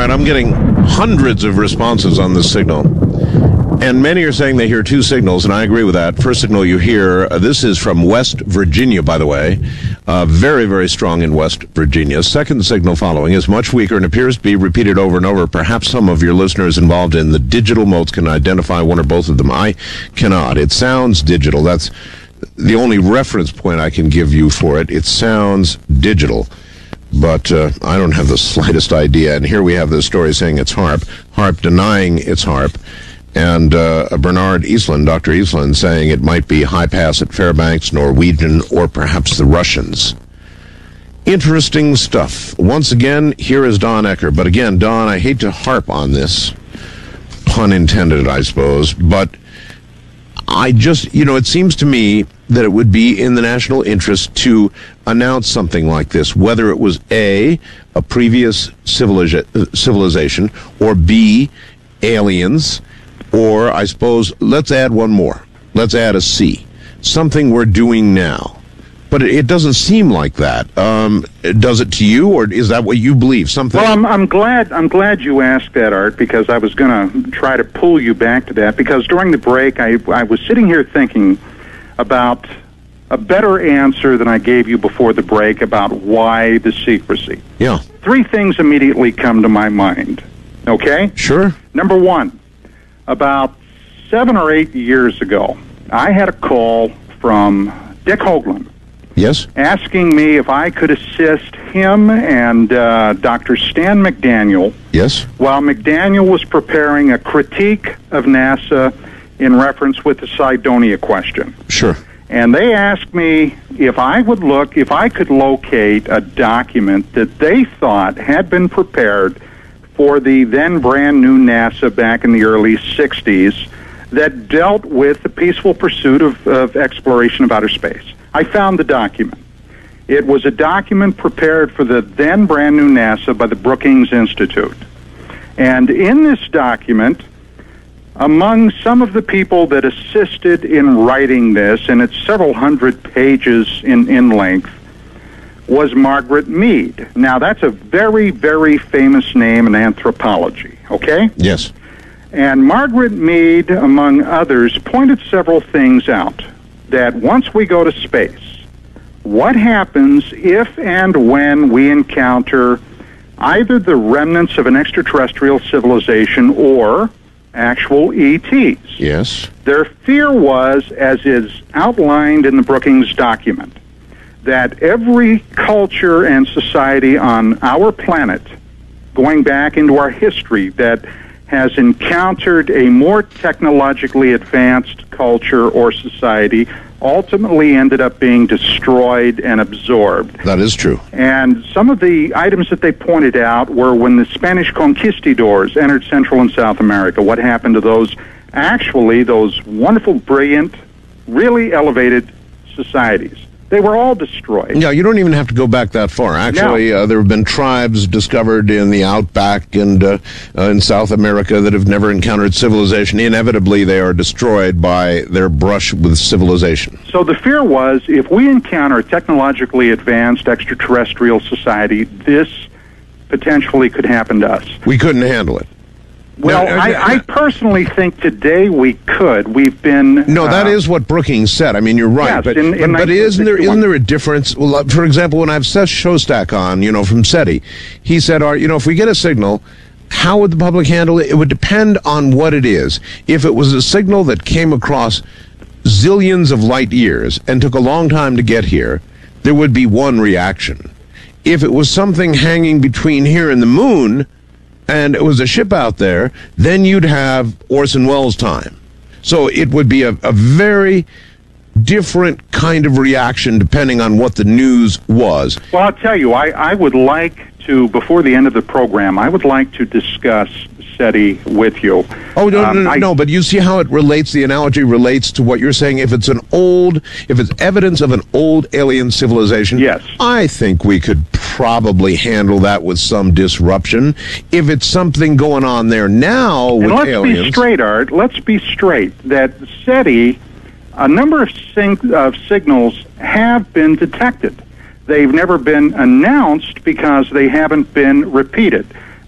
Art, I'm getting hundreds of responses on this signal. And many are saying they hear two signals, and I agree with that. First signal you hear, this is from West Virginia, by the way. Very, very strong in West Virginia. Second signal following is much weaker and appears to be repeated over and over. Perhaps some of your listeners involved in the digital modes can identify one or both of them. I cannot. It sounds digital. That's the only reference point I can give you for it. It sounds digital. But I don't have the slightest idea. And here we have this story saying it's HAARP. HAARP denying it's HAARP. And Bernard Eastland, Dr. Eastland, saying it might be High Pass at Fairbanks, Norwegian, or perhaps the Russians. Interesting stuff. Once again, here is Don Ecker. But again, Don, I hate to harp on this. Pun intended, I suppose. But I just, it seems to me that it would be in the national interest to announce something like this, whether it was A, a previous civilization, or B, aliens, or I suppose, let's add one more. Let's add a C. Something we're doing now. But it doesn't seem like that. Does it to you, or is that what you believe? Something? Well, I'm glad you asked that, Art, because I was going to try to pull you back to that. Because during the break, I was sitting here thinking about a better answer than I gave you before the break about why the secrecy. Yeah. Three things immediately come to my mind. Okay? Sure. Number one. About 7 or 8 years ago, I had a call from Dick Hoagland. Yes. Asking me if I could assist him and Dr. Stan McDaniel. Yes. While McDaniel was preparing a critique of NASA in reference with the Cydonia question. Sure. And they asked me if I could locate a document that they thought had been prepared for the then brand new NASA back in the early 60s that dealt with the peaceful pursuit of exploration of outer space. I found the document. It was a document prepared for the then brand new NASA by the Brookings Institute. And in this document, among some of the people that assisted in writing this, and it's several hundred pages in length, was Margaret Mead. Now, that's a very, very famous name in anthropology, okay? Yes. And Margaret Mead, among others, pointed several things out. That once we go to space, what happens if and when we encounter either the remnants of an extraterrestrial civilization or actual ETs? Yes. Their fear was, as is outlined in the Brookings document, that every culture and society on our planet, going back into our history, that has encountered a more technologically advanced culture or society ultimately ended up being destroyed and absorbed. That is true. And some of the items that they pointed out were when the Spanish conquistadors entered Central and South America, what happened to those wonderful, brilliant, really elevated societies. They were all destroyed. Yeah, you don't even have to go back that far. Actually, there have been tribes discovered in the outback and in South America that have never encountered civilization. Inevitably, they are destroyed by their brush with civilization. So the fear was, if we encounter a technologically advanced extraterrestrial society, this potentially could happen to us. We couldn't handle it. Well, I personally think today we could. We've been... No, that is what Brookings said. I mean, you're right. Yes, but isn't there a difference? Well, for example, when I have Seth Shostak on, from SETI, he said, if we get a signal, how would the public handle it? It would depend on what it is. If it was a signal that came across zillions of light years and took a long time to get here, there would be one reaction. If it was something hanging between here and the moon, and it was a ship out there, then you'd have Orson Welles time. So it would be a very different kind of reaction depending on what the news was. Well, I'll tell you, I would like to, before the end of the program, I would like to discuss SETI with you. Oh, no, but you see how it relates, the analogy relates to what you're saying. If it's evidence of an old alien civilization, yes, I think we could probably handle that with some disruption. If it's something going on there now with aliens... And let's be straight, Art. Let's be straight. That SETI, a number of signals have been detected. They've never been announced because they haven't been repeated.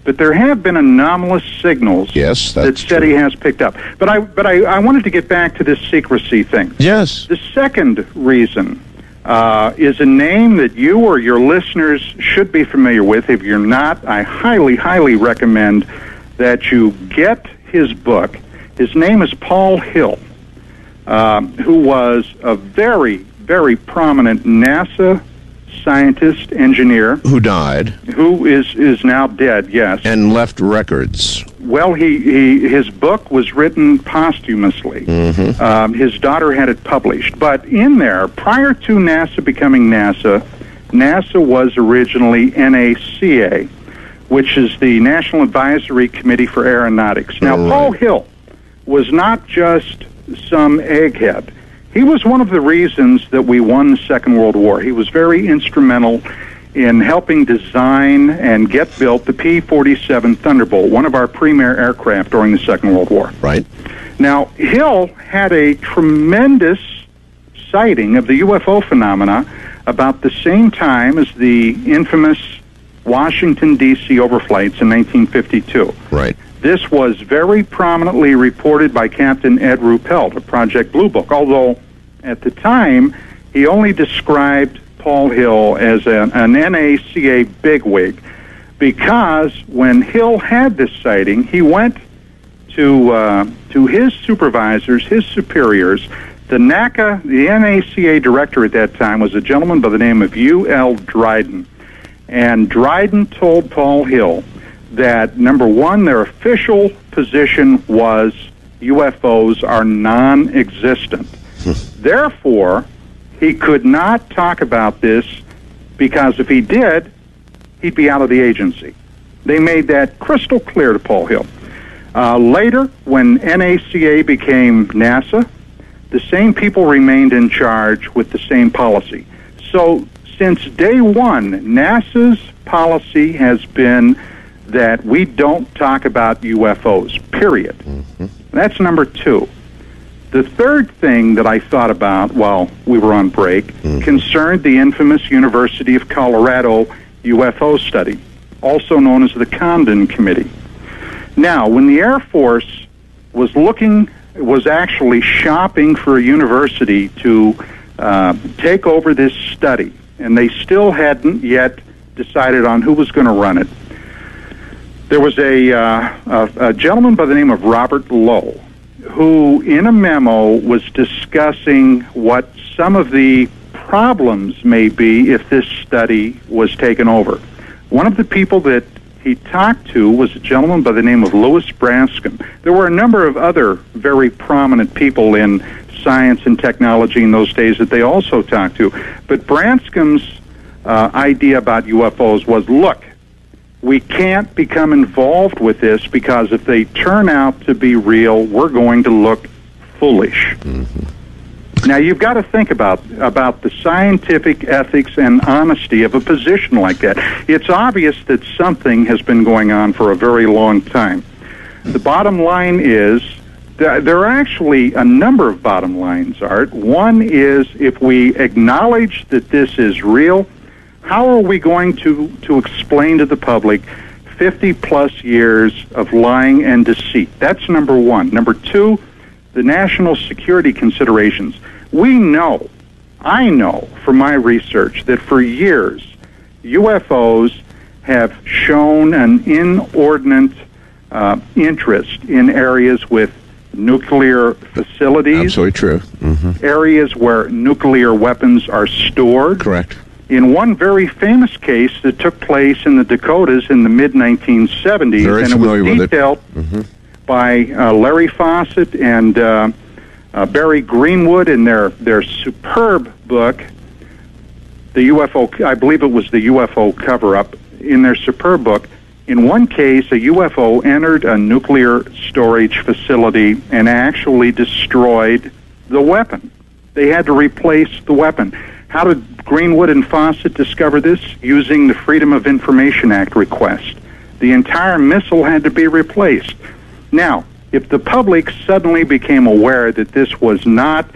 But there have been anomalous signals Yes, that that's SETI true. has picked up. But I wanted to get back to this secrecy thing. Yes. The second reason is a name that you or your listeners should be familiar with. If you're not, I highly, highly recommend that you get his book. His name is Paul Hill, who was a very, very prominent NASA scientist, engineer. Who died Who is now dead, yes. and left records. Well, his book was written posthumously. His daughter had it published. But in there, prior to NASA becoming NASA, NASA was originally NACA, which is the National Advisory Committee for Aeronautics. Now, Right. Paul Hill was not just some egghead. He was one of the reasons that we won the Second World War. He was very instrumental in helping design and get built the P-47 Thunderbolt, one of our premier aircraft during the Second World War. Right. Now, Hill had a tremendous sighting of the UFO phenomena about the same time as the infamous Washington, D.C. overflights in 1952. Right. This was very prominently reported by Captain Ed Ruppelt of Project Blue Book, although at the time he only described Paul Hill as an NACA bigwig, because when Hill had this sighting, he went to his supervisors, his superiors. The NACA director at that time was a gentleman by the name of U.L. Dryden. And Dryden told Paul Hill that, number one, their official position was UFOs are non-existent. Therefore, he could not talk about this, because if he did, he'd be out of the agency. They made that crystal clear to Paul Hill. Later, when NACA became NASA, the same people remained in charge with the same policy. So since day one, NASA's policy has been that we don't talk about UFOs, period. That's number two. The third thing that I thought about while we were on break concerned the infamous University of Colorado UFO study, also known as the Condon Committee. Now, when the Air Force was actually shopping for a university to take over this study, and they still hadn't yet decided on who was going to run it, there was a gentleman by the name of Robert Lowe, who in a memo was discussing what some of the problems may be if this study was taken over. One of the people that he talked to was a gentleman by the name of Louis Branscombe. There were a number of other very prominent people in science and technology in those days that they also talked to. But Branscombe's idea about UFOs was, look, we can't become involved with this, because if they turn out to be real, we're going to look foolish. Now, you've got to think about the scientific ethics and honesty of a position like that. It's obvious that something has been going on for a very long time. The bottom line is, there are actually a number of bottom lines, Art. One is, if we acknowledge that this is real, how are we going to explain to the public 50-plus years of lying and deceit? That's number one. Number two, the national security considerations. I know from my research that for years, UFOs have shown an inordinate interest in areas with nuclear facilities. Absolutely true. Areas where nuclear weapons are stored. Correct. In one very famous case that took place in the Dakotas in the mid-1970s, Very and it familiar was with it. detailed by Larry Fawcett and Barry Greenwood in their superb book, the UFO, I believe it was the UFO cover-up, in their superb book. In one case, a UFO entered a nuclear storage facility and actually destroyed the weapon. They had to replace the weapon. How did Greenwood and Fawcett discover this? Using the Freedom of Information Act request. The entire missile had to be replaced. Now, if the public suddenly became aware that this was not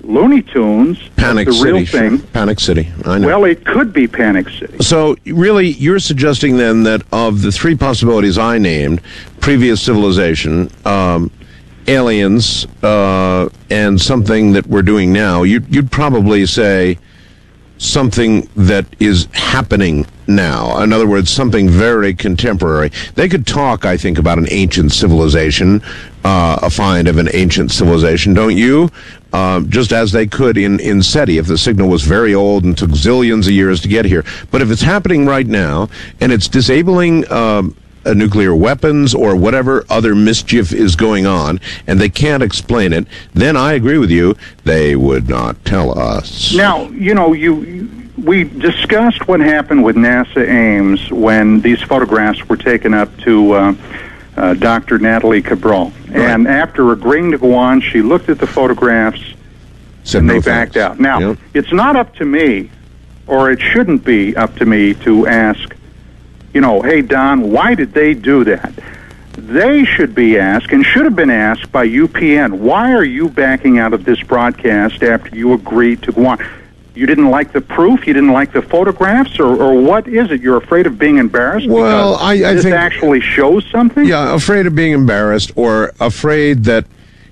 Looney Tunes, Panic the City, real thing. sure. Panic City, I know. Well, it could be Panic City. So, really, you're suggesting then that of the three possibilities I named, previous civilization, aliens, and something that we're doing now, you'd probably say something that is happening now. In other words, something very contemporary. They could talk, I think, about an ancient civilization, a find of an ancient civilization, don't you? Just as they could in SETI if the signal was very old and took zillions of years to get here. But if it's happening right now and it's disabling nuclear weapons or whatever other mischief is going on, and they can't explain it, then I agree with you, they would not tell us. Now, we discussed what happened with NASA Ames when these photographs were taken up to Dr. Natalie Cabral. Right. And after agreeing to go on, she looked at the photographs and they backed out. Now, It's not up to me, or it shouldn't be up to me to ask, hey, Don, why did they do that? They should be asked, and should have been asked by UPN, why are you backing out of this broadcast after you agreed to go on? You didn't like the proof? You didn't like the photographs? Or what is it? You're afraid of being embarrassed? Well, I this think... actually shows something? Yeah, afraid of being embarrassed, or afraid that,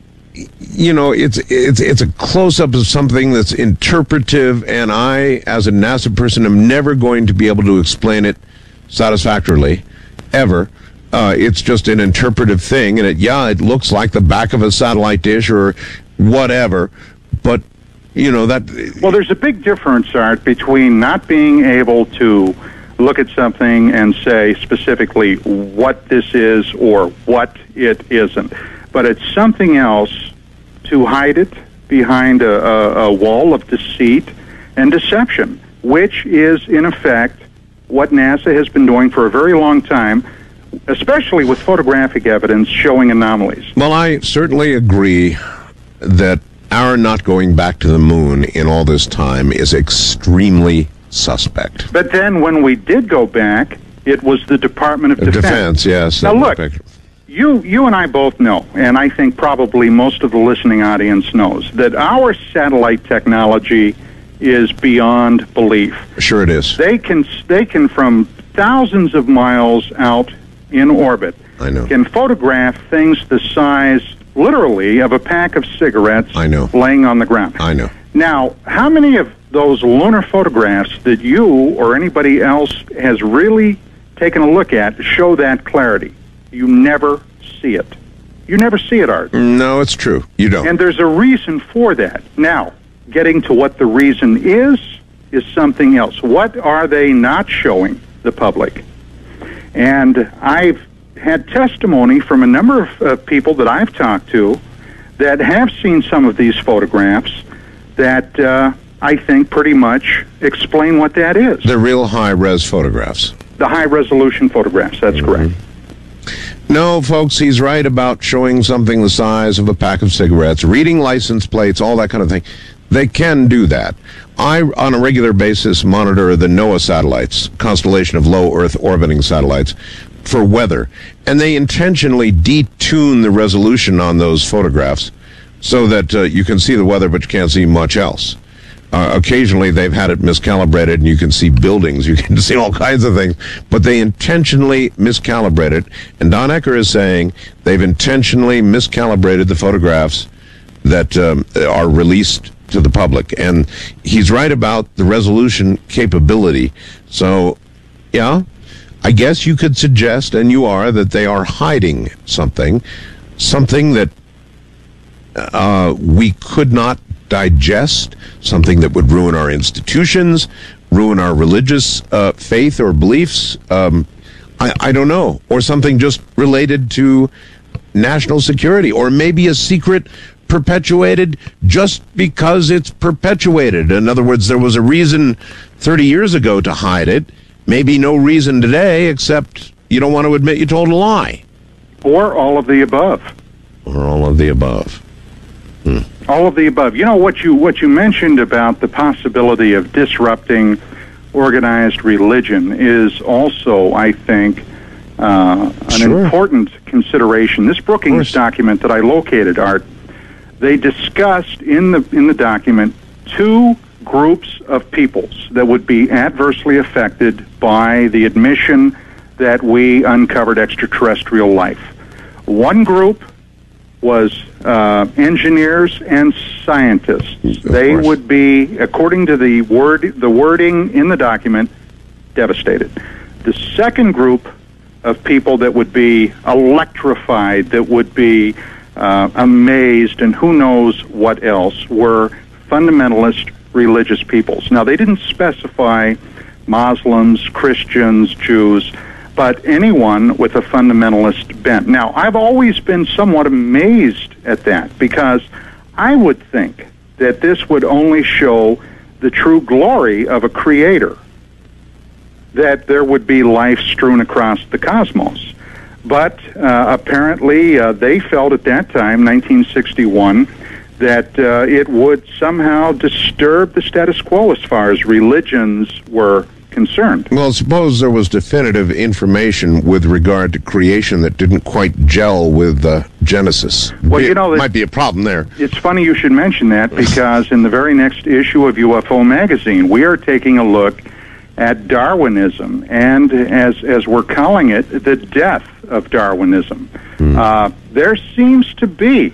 it's a close-up of something that's interpretive, and I, as a NASA person, am never going to be able to explain it satisfactorily, ever. It's just an interpretive thing, and it looks like the back of a satellite dish or whatever, but, that... Well, there's a big difference, Art, between not being able to look at something and say specifically what this is or what it isn't. But it's something else to hide it behind a wall of deceit and deception, which is, in effect, what NASA has been doing for a very long time, especially with photographic evidence showing anomalies. Well, I certainly agree that our not going back to the moon in all this time is extremely suspect. But then when we did go back, it was the Department of Defense. Yes. Now look, you and I both know, and I think probably most of the listening audience knows, that our satellite technology is beyond belief. Sure it is. They can from thousands of miles out in orbit, I know, can photograph things the size, literally, of a pack of cigarettes laying on the ground. I know. Now, how many of those lunar photographs that you or anybody else has really taken a look at show that clarity? You never see it. You never see it, Art. No, it's true. You don't. And there's a reason for that. Now, getting to what the reason is something else. What are they not showing the public? And I've had testimony from a number of people that I've talked to that have seen some of these photographs that I think pretty much explain what that is. The real high-res photographs. The high-resolution photographs, that's correct. No, folks, he's right about showing something the size of a pack of cigarettes, reading license plates, all that kind of thing. They can do that. I, on a regular basis, monitor the NOAA satellites, constellation of low Earth orbiting satellites, for weather. And they intentionally detune the resolution on those photographs so that you can see the weather, but you can't see much else. Occasionally, they've had it miscalibrated, and you can see buildings, you can see all kinds of things, but they intentionally miscalibrate it. And Don Ecker is saying they've intentionally miscalibrated the photographs that are released to the public. And he's right about the resolution capability. So, yeah, I guess you could suggest, and you are, that they are hiding something that we could not digest, something that would ruin our institutions, ruin our religious faith or beliefs. I don't know. Or something just related to national security, or maybe a secret perpetuated just because it's perpetuated. In other words, there was a reason 30 years ago to hide it. Maybe no reason today, except you don't want to admit you told a lie. Or all of the above. Or all of the above. All of the above. You know, what you mentioned about the possibility of disrupting organized religion is also, I think, an important consideration. This Brookings document that I located, Art, they discussed in the document two groups of peoples that would be adversely affected by the admission that we uncovered extraterrestrial life. One group was engineers and scientists. They would be, according to the wording in the document, devastated. The second group of people that would be electrified, that would be amazed, and who knows what else, were fundamentalist religious peoples. Now, they didn't specify Muslims, Christians, Jews, but anyone with a fundamentalist bent. Now, I've always been somewhat amazed at that, because I would think that this would only show the true glory of a creator, that there would be life strewn across the cosmos. But apparently they felt at that time, 1961, that it would somehow disturb the status quo as far as religions were concerned. Well, suppose there was definitive information with regard to creation that didn't quite gel with Genesis. Well, you know, might be a problem there. It's funny you should mention that, because in the very next issue of UFO Magazine, we are taking a look at Darwinism, and as we're calling it, the death of Darwinism. There seems to be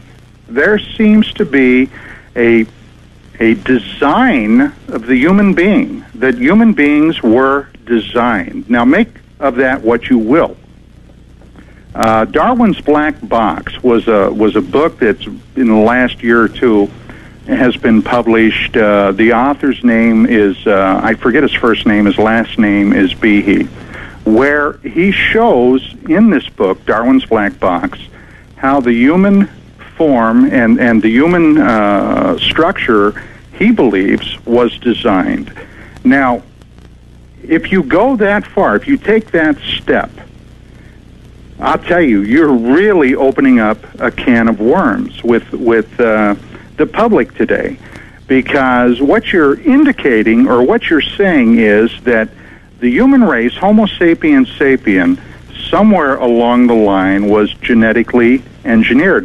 a design of the human being, that human beings were designed. Now, make of that what you will. Darwin's Black Box was a book that's in the last year or two has been published. The author's name is, I forget his first name, his last name is Behe, where he shows in this book, Darwin's Black Box, how the human form and the human structure, he believes, was designed. Now, if you go that far, if you take that step, I'll tell you, you're really opening up a can of worms with the public today, because what you're indicating, or what you're saying, is that the human race, Homo sapiens sapien, somewhere along the line was genetically engineered.